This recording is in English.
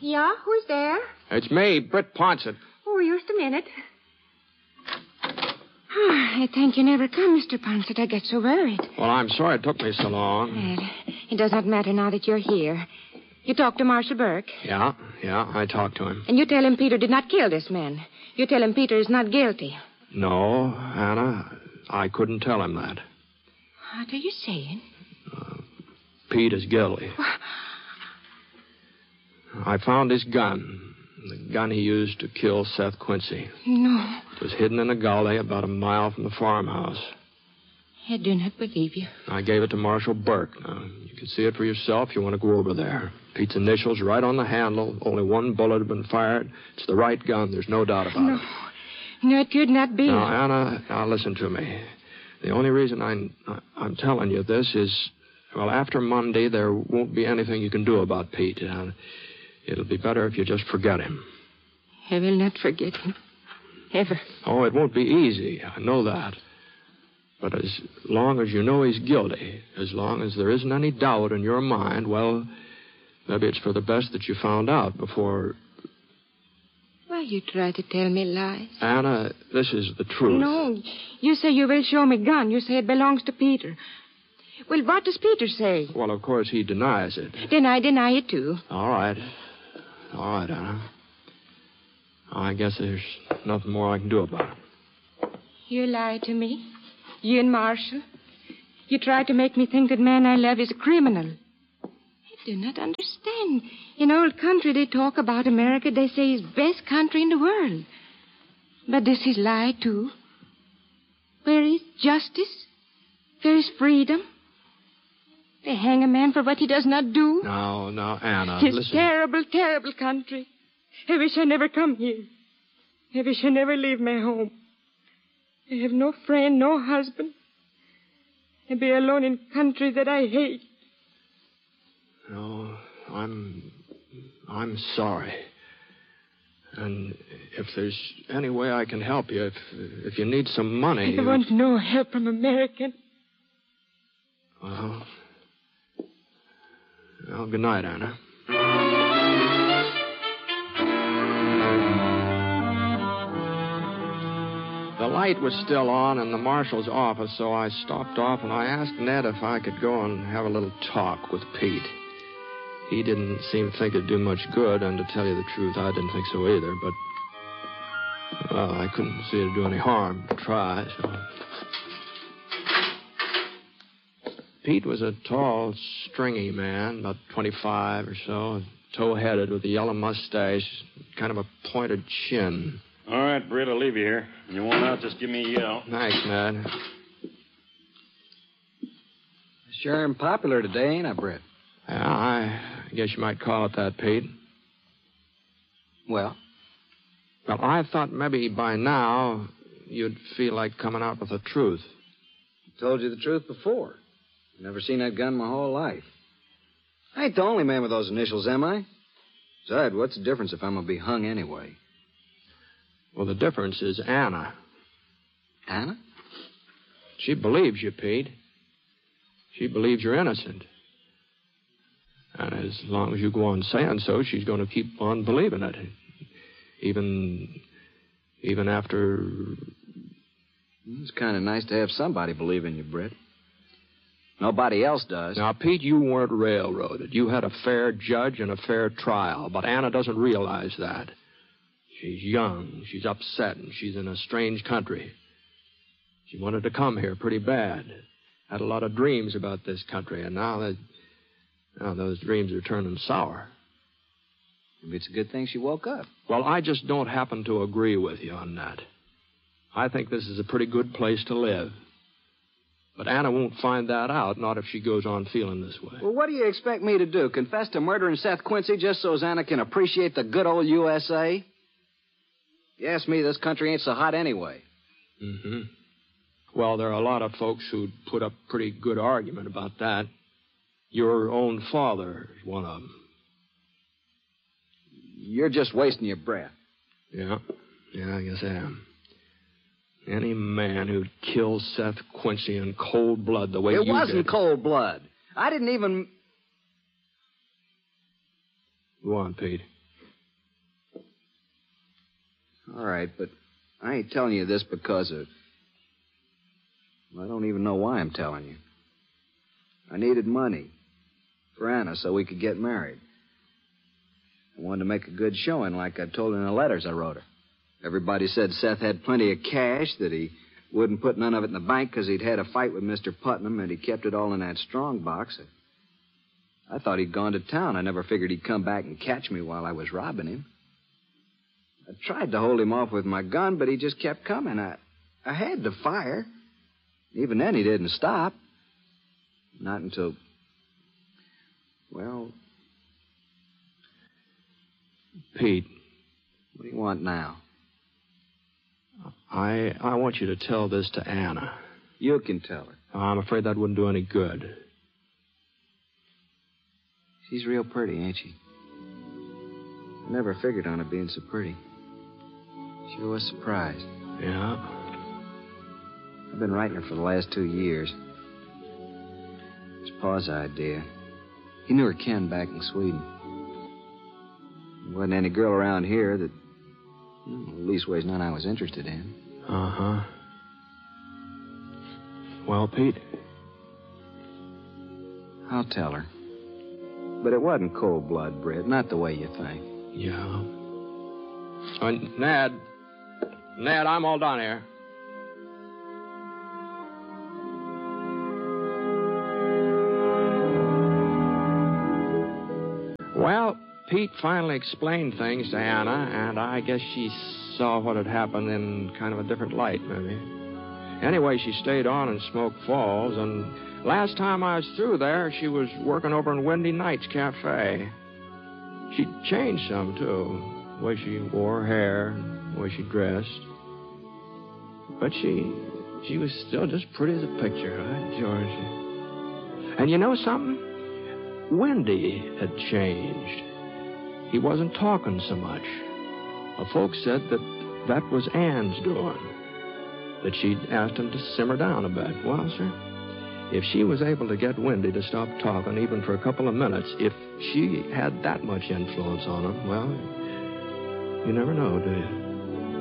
Yeah, who's there? It's me, Britt Ponsett. Oh, just a minute. I thank you never come, Mr. Ponsett. I get so worried. Well, I'm sorry it took me so long. Well, it does not matter now that you're here. You talked to Marshal Burke. Yeah, I talked to him. And you tell him Peter did not kill this man. You tell him Peter is not guilty. No, Anna, I couldn't tell him that. What are you saying? Pete is guilty. I found his gun. The gun he used to kill Seth Quincy. No. It was hidden in a gully about a mile from the farmhouse. I do not believe you. I gave it to Marshal Burke. Now, you can see it for yourself if you want to go over there. Pete's initials right on the handle. Only one bullet had been fired. It's the right gun. There's no doubt about it. No, it could not be. Now, Anna, now listen to me. The only reason I'm telling you this is, well, after Monday, there won't be anything you can do about Pete. It'll be better if you just forget him. I will not forget him. Ever. Oh, it won't be easy. I know that. But as long as you know he's guilty, as long as there isn't any doubt in your mind, well, maybe it's for the best that you found out before... Why you try to tell me lies? Anna, this is the truth. No, you say you will show me gun. You say it belongs to Peter. Well, what does Peter say? Well, of course, he denies it. Then I deny it, too. All right, Anna. I guess there's nothing more I can do about it. You lied to me. You and Marshall. You tried to make me think that man I love is a criminal. I do not understand. In old country, they talk about America. They say it's best country in the world. But this is lie, too. Where is justice? Where is freedom? They hang a man for what he does not do. No, Anna, This listen. terrible, terrible country. I wish I never come here. I wish I never leave my home. I have no friend, no husband. I be alone in country that I hate. No, I'm sorry. And if there's any way I can help you, if you need some money... I want no help from American. Well, good night, Anna. The light was still on in the marshal's office, so I stopped off and I asked Ned if I could go and have a little talk with Pete. He didn't seem to think it'd do much good, and to tell you the truth, I didn't think so either, but... Well, I couldn't see it'd do any harm to try, so... Pete was a tall, stringy man, about 25 or so, tow-headed with a yellow mustache, kind of a pointed chin. All right, Britt, I'll leave you here. When you want out, just give me a yell. Thanks, Ned. Sure am popular today, ain't I, Britt? Yeah, I guess you might call it that, Pete. Well? Well, I thought maybe by now you'd feel like coming out with the truth. I told you the truth before. Never seen that gun my whole life. I ain't the only man with those initials, am I? Besides, what's the difference if I'm going to be hung anyway? Well, the difference is Anna. Anna? She believes you, Pete. She believes you're innocent. And as long as you go on saying so, she's going to keep on believing it. Even after... It's kind of nice to have somebody believe in you, Britt. Nobody else does. Now, Pete, you weren't railroaded. You had a fair judge and a fair trial, but Anna doesn't realize that. She's young, she's upset, and she's in a strange country. She wanted to come here pretty bad. Had a lot of dreams about this country, and now those dreams are turning sour. Maybe it's a good thing she woke up. Well, I just don't happen to agree with you on that. I think this is a pretty good place to live. But Anna won't find that out, not if she goes on feeling this way. Well, what do you expect me to do? Confess to murdering Seth Quincy just so Anna can appreciate the good old USA? You ask me, this country ain't so hot anyway. Mm-hmm. Well, there are a lot of folks who'd put up pretty good argument about that. Your own father is one of them. You're just wasting your breath. Yeah, I guess I am. Any man who'd kill Seth Quincy in cold blood the way you did... It wasn't cold blood. I didn't even... Go on, Pete. All right, but I ain't telling you this because of... I don't even know why I'm telling you. I needed money for Anna so we could get married. I wanted to make a good showing like I told her in the letters I wrote her. Everybody said Seth had plenty of cash, that he wouldn't put none of it in the bank because he'd had a fight with Mr. Putnam and he kept it all in that strong box. I thought he'd gone to town. I never figured he'd come back and catch me while I was robbing him. I tried to hold him off with my gun, but he just kept coming. I had to fire. Even then, he didn't stop. Not until... Well... Pete. What do you want now? I want you to tell this to Anna. You can tell her. I'm afraid that wouldn't do any good. She's real pretty, ain't she? I never figured on her being so pretty. Sure was surprised. Yeah? I've been writing her for the last 2 years. It's Pa's idea. He knew her Ken back in Sweden. There wasn't any girl around here that, leastways none I was interested in. Uh-huh. Well, Pete? I'll tell her. But it wasn't cold blood, Britt. Not the way you think. Yeah. Ned. Ned, I'm all done here. Well, Pete finally explained things to Anna, and I guess she saw what had happened in kind of a different light, maybe. Anyway, she stayed on in Smoke Falls, and last time I was through there, she was working over in Windy Nights Cafe. She'd changed some, too. The way she wore her hair, the way she dressed. But she was still just pretty as a picture, huh, George? And you know something? Windy had changed. He wasn't talking so much. Folks said that was Ann's doing, that she'd asked him to simmer down a bit. Well, sir, if she was able to get Windy to stop talking even for a couple of minutes, if she had that much influence on him, well, you never know, do you?